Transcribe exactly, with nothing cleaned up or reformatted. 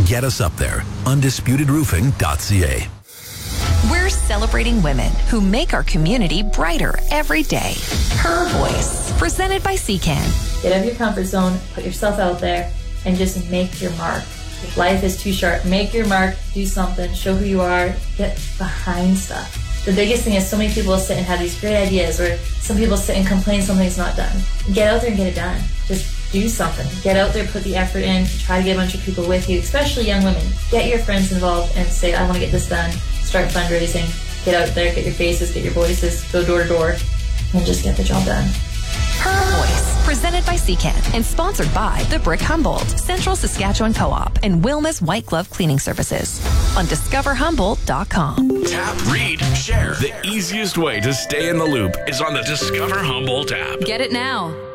Get us up there. undisputed roofing dot c a. We're celebrating women who make our community brighter every day. Her Voice, presented by C C A N. Get out of your comfort zone, put yourself out there, and just make your mark. If life is too short, make your mark, do something, show who you are, get behind stuff. The biggest thing is so many people sit and have these great ideas, or some people sit and complain something's not done. Get out there and get it done. Just do something. Get out there, put the effort in, try to get a bunch of people with you, especially young women. Get your friends involved and say, I want to get this done. Start fundraising. Get out there, get your faces, get your voices, go door to door, and just get the job done. Her Voice, presented by C C A N and sponsored by the Brick Humboldt, Central Saskatchewan Co-op, and Wilma's White Glove Cleaning Services on discover humboldt dot com. Tap, read, share. The easiest way to stay in the loop is on the Discover Humboldt app. Get it now.